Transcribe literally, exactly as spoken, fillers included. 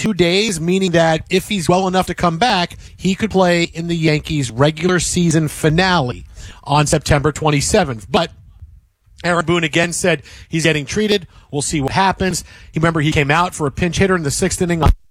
two days, meaning that if he's well enough to come back, he could play in the Yankees' regular season finale on September twenty-seventh. But Aaron Boone again said he's getting treated. We'll see what happens. You remember he came out for a pinch hitter in the sixth inning on